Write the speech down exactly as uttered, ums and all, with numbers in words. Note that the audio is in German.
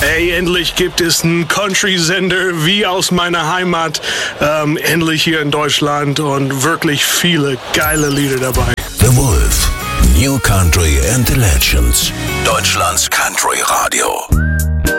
Ey, endlich gibt es einen Country-Sender wie aus meiner Heimat, ähm, endlich hier in Deutschland und wirklich viele geile Lieder dabei. The Wolf, New Country and the Legends, Deutschlands Country Radio.